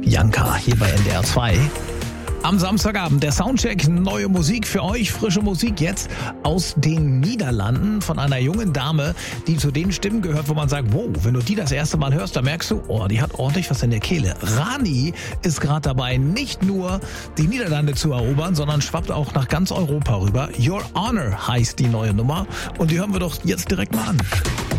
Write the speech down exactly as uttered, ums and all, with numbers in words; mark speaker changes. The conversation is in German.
Speaker 1: Janka hier bei N D R zwei. Am Samstagabend der Soundcheck, neue Musik für euch, frische Musik jetzt aus den Niederlanden von einer jungen Dame, die zu den Stimmen gehört, wo man sagt, wow, wenn du die das erste Mal hörst, dann merkst du, oh, die hat ordentlich was in der Kehle. Rani ist gerade dabei, nicht nur die Niederlande zu erobern, sondern schwappt auch nach ganz Europa rüber. Your Honor heißt die neue Nummer und die hören wir doch jetzt direkt mal an.